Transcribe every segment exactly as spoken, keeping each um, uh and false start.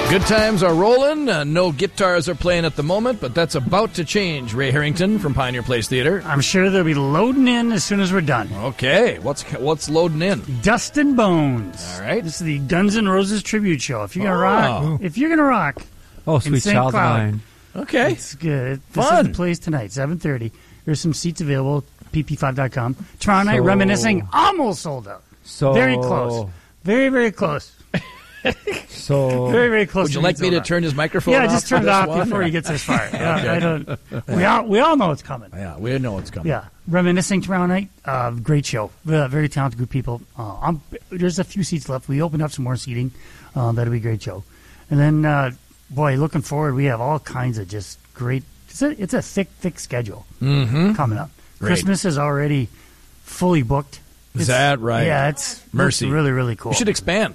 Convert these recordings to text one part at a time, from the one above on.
Good times are rolling. Uh, no guitars are playing at the moment, but that's about to change. Ray Harrington from Pioneer Place Theater. I'm sure they'll be loading in as soon as we're done. Okay, what's what's loading in? Dust and Bones. All right. This is the Guns N' Roses tribute show. If you're gonna Oh. rock, if you're gonna rock, Oh, sweet Insane child Cloud. mine. Okay. It's good. This Fun. is the place tonight, seven thirty. There's some seats available, p p five dot com. Tomorrow night, So- Reminiscing, almost sold out. So Very close. Very, very close. So Very, very close. Would you being like me sold to out. turn his microphone Yeah, off? just turn for it this off one? before he gets this far. Yeah, Okay. I don't. We all we all know it's coming. Yeah, we know it's coming. Yeah, Reminiscing tomorrow night. Uh, great show. Uh, very talented group of people. Uh, I'm, there's a few seats left. We opened up some more seating. Uh, that'll be a great show. And then, uh, boy, looking forward, we have all kinds of just great. It's a, it's a thick, thick schedule Mm-hmm. coming up. Great. Christmas is already fully booked. Is It's- that right? Yeah, it's Mercy. it's really, really cool. We should expand.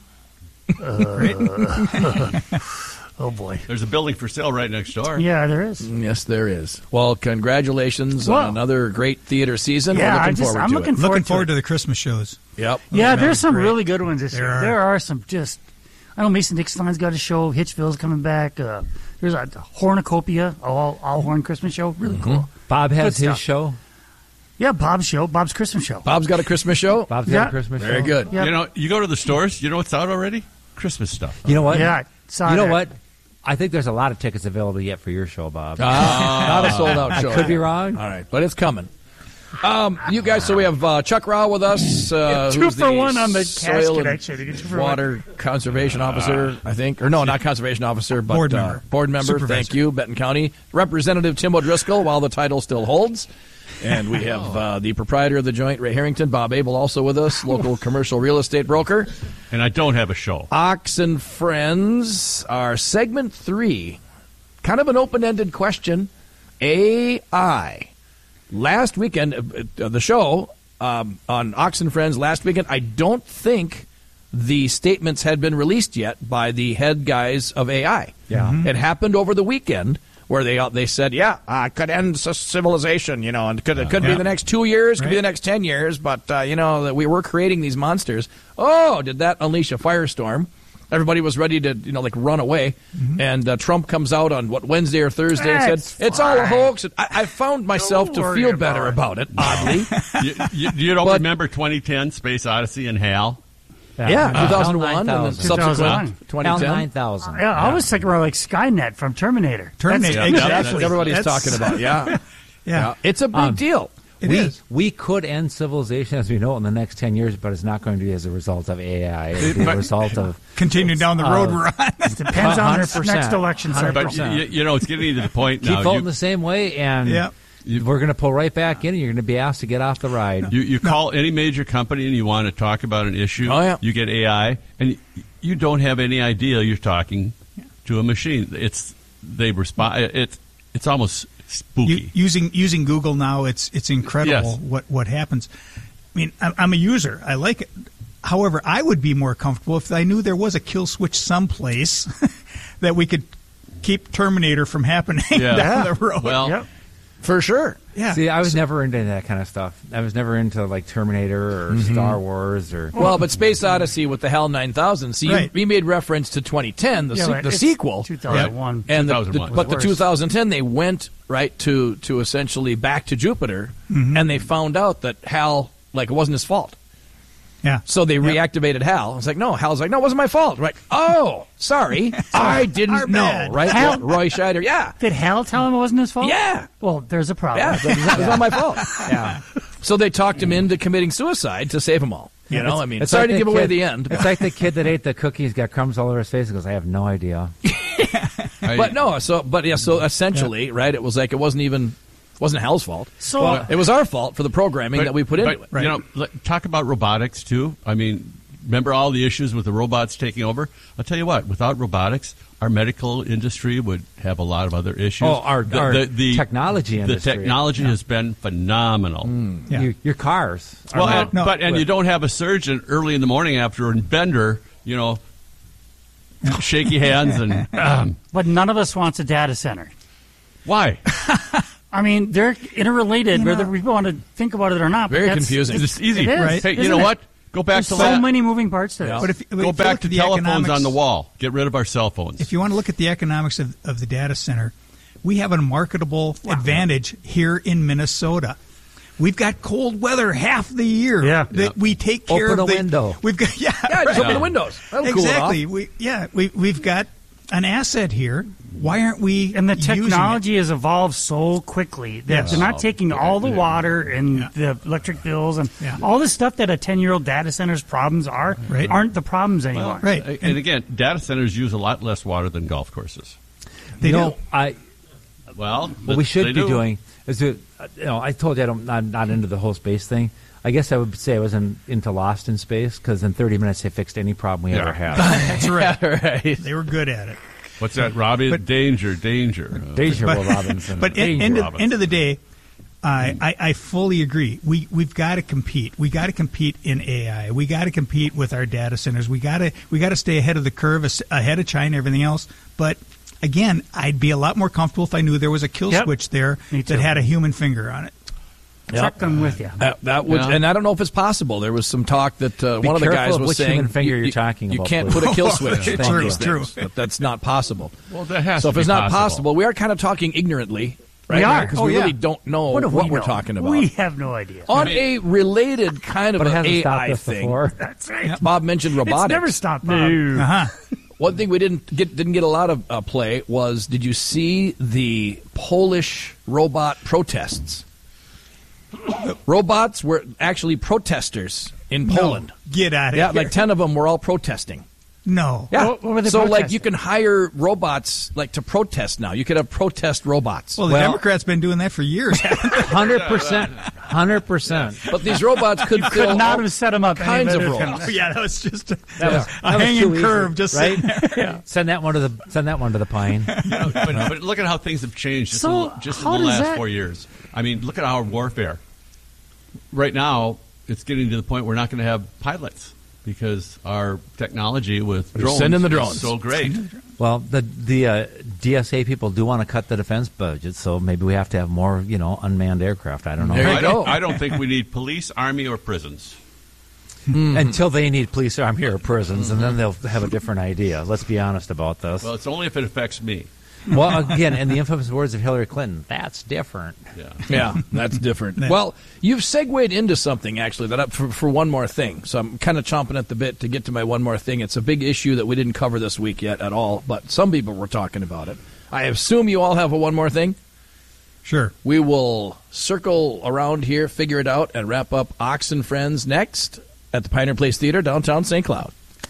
Oh boy. There's a building for sale right next door. Yeah, there is. Yes, there is. Well, congratulations Well, on another great theater season. yeah, We're looking I just- forward I'm to looking it. forward Looking to forward it. to the Christmas shows. Yep. Yeah, That'd there's be some great. really good ones this There year. are. There are some just. I know Mason Dixon's got a show. Hitchville's coming back. Uh, there's a Hornucopia, all all horn Christmas show. Really cool. Bob has Good his stuff. show. Yeah, Bob's show, Bob's Christmas show. Bob's got a Christmas show. Bob's Yeah. got a Christmas Very show. good. Yeah. You know, you go to the stores, you know what's out already? Christmas stuff. You know what? Yeah, saw You know that. what? I think there's a lot of tickets available yet for your show, Bob. Ah, not a sold out show. I could be wrong. All right, but it's coming. Um, you guys, so we have uh, Chuck Rao with us. Uh, Two who's for the one on the cash soil and connection. You get two for water conservation officer, I think, or no, not conservation officer, but Board uh, member. board member. Supervisor. Thank you, Benton County Representative Tim O'Driscoll, while the title still holds. And we have uh, the proprietor of the joint, Ray Harrington, Bob Abel, also with us, local commercial real estate broker. And I don't have a show. Ox and Friends, our segment three. Kind of an open-ended question. A I. Last weekend, uh, the show um, on Ox and Friends last weekend, I don't think the statements had been released yet by the head guys of A I. Yeah. It happened over the weekend where they uh, they said, yeah, uh, it could end c- civilization, you know, and it could, it could be Yeah. the next two years, could be Right. the next ten years, but, uh, you know, that we were creating these monsters. Oh, did that unleash a firestorm? Everybody was ready to, you know, like run away. And uh, Trump comes out on, what, Wednesday or Thursday and That's said, it's all a fine. hox. And I, I found myself Don't to worry feel better about about it, oddly. you, you, you don't But- remember twenty ten Space Odyssey and HAL? Yeah, two thousand one, and then nine thousand. subsequent two thousand one. twenty ten. nine thousand. Yeah, I was thinking about like Skynet from Terminator. Terminator. That's- Yeah, That's what everybody's That's- talking about, yeah. Yeah. It's a big Um, deal. It we, is. we could end civilization as we know it in the next ten years, but it's not going to be as a result of A I. It'll be a But- result of Continue down the road Uh, we're on. Depends on this one hundred percent. next election cycle. But you, you- you know, it's getting to the point keep now. voting You, the same way, and Yeah. we're going to pull right back in, and you're going to be asked to get off the ride. you, you call any major company and you want to talk about an issue. Oh, yeah. You get A I, and you don't have any idea you're talking to a machine. It's they respond. It's it's almost spooky. U- using using Google now, it's it's incredible Yes. what what happens. I mean, I'm, I'm a user. I like it. However, I would be more comfortable if I knew there was a kill switch someplace that we could keep Terminator from happening Yeah. down the road. Well, Yep. For sure. yeah. See, I was never into that kind of stuff. I was never into like Terminator or Mm-hmm. Star Wars or. Well, but Space Odyssey with the HAL nine thousand, see, Right. we made reference to twenty ten, the, Yeah, se- but the it's sequel. two thousand one. And the, two thousand the, one. but the Worse. two thousand ten, they went right to to essentially back to Jupiter, and they found out that Hal, like, it wasn't his fault. Yeah. So they Yep. reactivated Hal. It's like, no, Hal's like, no, it wasn't my fault. Right? Oh, sorry, I Our didn't know. bad. Right? Hal- Roy Scheider, yeah, Did Hal tell him it wasn't his fault? yeah, Well, there's a problem. yeah, it was not my fault. Yeah. So they talked him into committing suicide to save them all. You know, I mean, It's sorry like to the give away kid- the end. It's like the kid that ate the cookies, got crumbs all over his face, and goes, I have no idea. I- But no, so but yeah, so essentially, right? It was like it wasn't even wasn't Hal's fault. So Well, it was our fault for the programming that we put into but, it. You know, let- talk about robotics too. I mean, remember all the issues with the robots taking over? I'll tell you what. Without robotics, our medical industry would have a lot of other issues. Oh, our- the, our the, the, technology The industry. technology has been phenomenal. Yeah. You, your cars. are Well, not- and, no, but and but- you don't have a surgeon early in the morning after a bender, you know, shaky hands and um, but none of us wants a data center. why? I mean, they're interrelated, You know- whether we want to think about it or not. but Very that's- confusing. It's easy, It is, right? Hey, you isn't know it? what? Go back There's to so la- many moving parts to Yeah. this. But if, if Go you back look to at the telephones economics- on the wall. Get rid of our cell phones. If you want to look at the economics of, of the data center, we have a marketable advantage here in Minnesota. We've got cold weather half the year. Yeah. that Yeah. we take care Open of a the window. We've got yeah, Yeah, just right. open the windows. That'll cool it off. exactly. We yeah we we've got an asset here. Why aren't we? And the using it? technology has evolved so quickly that Yes. they're not taking all the water and Yeah. the electric bills and Yeah. all the stuff that a ten-year-old data center's problems are Right. aren't the problems anymore. Right. And, and again, data centers use a lot less water than golf courses. They you know, do. I Well, what we should they be do. doing is to, uh, you know, I told you I don't, I'm not into the whole space thing. I guess I would say I was in, into Lost in Space because in thirty minutes they fixed any problem we Yeah. ever had. That's right. right. They were good at it. What's that, Robbie? But- danger, danger. Uh, Deja But- Will Robinson. But in, Danger end, of, Robinson. end of the day, I, I, I fully agree. We we've got to compete. We got to compete in A I. We got to compete with our data centers. We got to we got to stay ahead of the curve, as- ahead of China, everything else. But again, I'd be a lot more comfortable if I knew there was a kill Yep. switch there Me that too. had a human finger on it. Chuck, I'm with you. Uh, that would, Yeah. and I don't know if it's possible. There was some talk that uh, Be one of the careful guys of was which saying human finger you, you're you- talking you about, can't please. put a kill switch True, on these true. things. That- That's not possible. Well, that has So to if be it's not possible. possible, we are kind of talking ignorantly, right? We are. Because Oh, we yeah. really don't know What what, do we we're know? talking about. We have no idea. On a related kind of but it an hasn't A stopped I us thing, before. That's right. Bob mentioned It's robotics. never stopped. Bob. Uh-huh. One thing we didn't get didn't get a lot of uh, play was, did you see the Polish robot protests? Robots were actually protesters in Poland. No, get out of Yeah, here. like ten of them were all protesting. No. Yeah. What- what were they so like protesting? you can hire robots like to protest now. You could have protest robots. Well, the Well- Democrats been doing that for years. Hundred percent, hundred percent. but these robots could You fill could not all have set them up any kinds of better roles. than- Oh, yeah, that was just a, That was, a that was hanging too easy, curve. Just right. sitting there. Send that one to the send that one to the pine. No, but, but look at how things have changed just, So, in, just in how the does last that- four years. I mean, look at our warfare. Right now, it's getting to the point we're not going to have pilots because our technology with They're drones sending the is drones. so great. Well, the the uh, D S A people do want to cut the defense budget, so maybe we have to have more, you know, unmanned aircraft. I don't know. There you I, don't, go. I don't think we need police, army, or prisons. Until they need police, army, or prisons, and then they'll have a different idea. Let's be honest about this. Well, it's only if it affects me. Well, again, in the infamous words of Hillary Clinton, that's different. Yeah. Yeah, that's different. Well, you've segued into something actually that I, for, for one more thing. So I'm kind of chomping at the bit to get to my one more thing. It's a big issue that we didn't cover this week yet at all, but some people were talking about it. I assume you all have a one more thing. Sure. We will circle around here, figure it out, and wrap up Ox and Friends next at the Pioneer Place Theater, downtown Saint Cloud.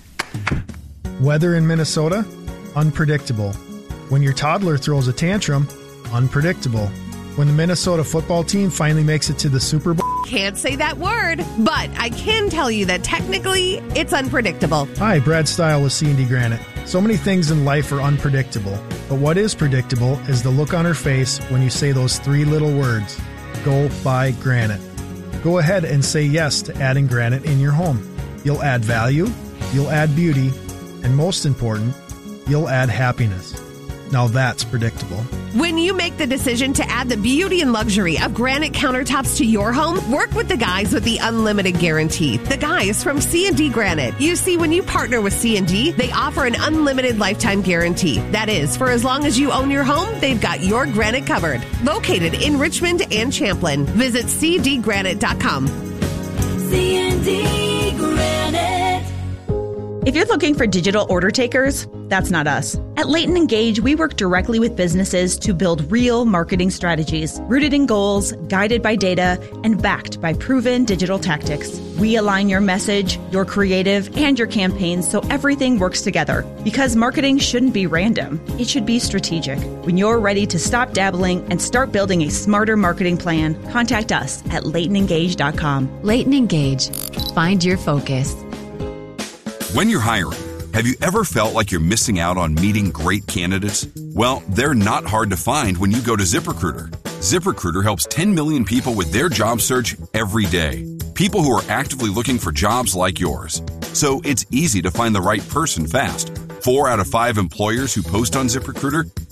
Weather in Minnesota? Unpredictable. When your toddler throws a tantrum? Unpredictable. When the Minnesota football team finally makes it to the Super Bowl? Can't say that word, but I can tell you that technically it's unpredictable. Hi, Brad Stile with C and D Granite. So many things in life are unpredictable, but what is predictable is the look on her face when you say those three little words, go buy granite. Go ahead and say yes to adding granite in your home. You'll add value, you'll add beauty, and most important, you'll add happiness. Now that's predictable. When you make the decision to add the beauty and luxury of granite countertops to your home, work with the guys with the unlimited guarantee. The guys from C and D Granite. You see, when you partner with C and D, they offer an unlimited lifetime guarantee. That is, for as long as you own your home, they've got your granite covered. Located in Richmond and Champlin. Visit c d granite dot com. C and D Granite. If you're looking for digital order takers, that's not us. At Leighton Engage, we work directly with businesses to build real marketing strategies, rooted in goals, guided by data, and backed by proven digital tactics. We align your message, your creative, and your campaigns so everything works together. Because marketing shouldn't be random, it should be strategic. When you're ready to stop dabbling and start building a smarter marketing plan, contact us at leighton engage dot com. Leighton Engage. Find your focus. When you're hiring, have you ever felt like you're missing out on meeting great candidates? Well, they're not hard to find when you go to ZipRecruiter. ZipRecruiter helps ten million people with their job search every day. People who are actively looking for jobs like yours. So it's easy to find the right person fast. Four out of five employers who post on ZipRecruiter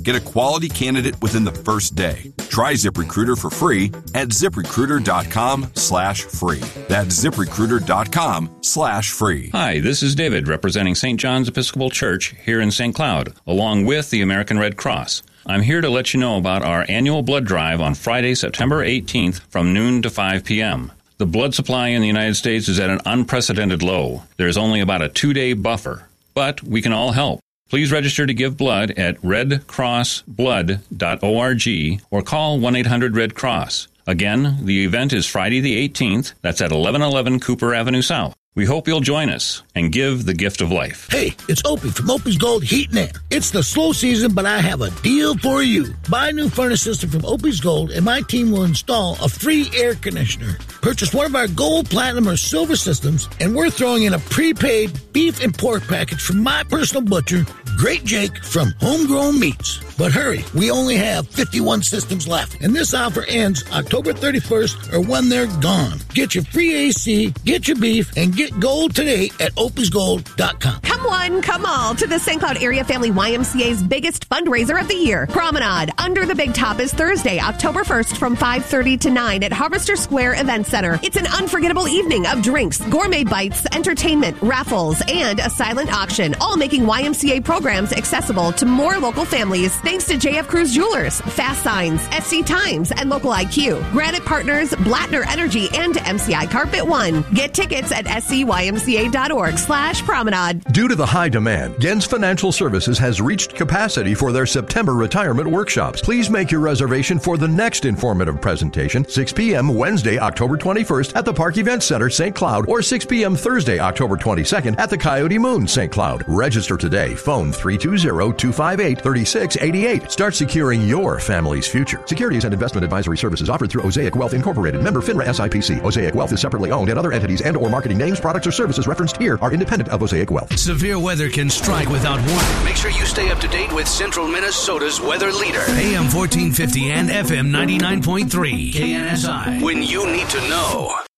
Get a quality candidate within the first day. Try ZipRecruiter for free at ZipRecruiter.com slash free. That's ZipRecruiter.com slash free. Hi, this is David representing Saint John's Episcopal Church here in Saint Cloud, along with the American Red Cross. I'm here to let you know about our annual blood drive on Friday, September eighteenth from noon to five p.m. The blood supply in the United States is at an unprecedented low. There's only about a two-day buffer, but we can all help. Please register to give blood at red cross blood dot org or call one eight hundred red cross. Again, the event is Friday the eighteenth. That's at eleven eleven Cooper Avenue South. We hope you'll join us and give the gift of life. Hey, it's Opie from Opie's Gold Heat and Air. It's the slow season, but I have a deal for you. Buy a new furnace system from Opie's Gold, and my team will install a free air conditioner. Purchase one of our gold, platinum, or silver systems, and we're throwing in a prepaid beef and pork package from my personal butcher, Great Jake from Homegrown Meats. But hurry, we only have fifty-one systems left, and this offer ends October thirty-first or when they're gone. Get your free A C, get your beef, and get gold today at opies gold dot com. Come one, come all to the Saint Cloud Area Family Y M C A's biggest fundraiser of the year. Promenade Under the Big Top is Thursday, October first from five thirty to nine at Harvester Square Event Center. It's an unforgettable evening of drinks, gourmet bites, entertainment, raffles, and a silent auction, all making Y M C A programs accessible to more local families thanks to J F Cruz Jewelers, Fast Signs, S C Times, and Local I Q, Granite Partners, Blattner Energy, and M C I Carpet One. Get tickets at S C Y M C A dot org slash promenade. Due to the high demand, Gens Financial Services has reached capacity for their September retirement workshops. Please make your reservation for the next informative presentation, six p.m. Wednesday, October twenty-first at the Park Event Center, Saint Cloud, or six p.m. Thursday, October twenty-second at the Coyote Moon, Saint Cloud. Register today. Phone three two zero, two five eight, three six eight eight. Start securing your family's future. Securities and investment advisory services offered through Osaic Wealth Incorporated. Member FINRA S I P C. Osaic Wealth is separately owned, and other entities and or marketing names, products, or services referenced here are independent of Osaic Wealth. Severe weather can strike without warning. Make sure you stay up to date with Central Minnesota's weather leader. A M fourteen fifty and F M ninety-nine point three. K N S I. When you need to know.